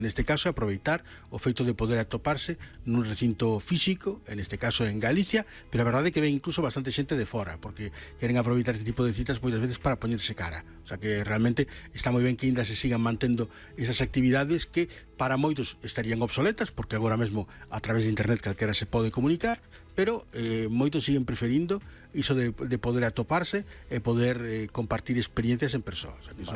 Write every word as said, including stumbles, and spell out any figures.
Neste caso, aproveitar o feito de poder atoparse nun recinto físico, en este caso en Galicia, pero a verdade é que ven incluso bastante xente de fora, porque queren aproveitar este tipo de citas moitas veces para poñerse cara. O sea que realmente está moi ben que ainda se sigan mantendo esas actividades que para moitos estarían obsoletas, porque agora mesmo a través de internet calquera se pode comunicar, pero eh, moitos siguen preferindo iso de, de poder atoparse e poder eh, compartir experiencias en persoa. O sea, que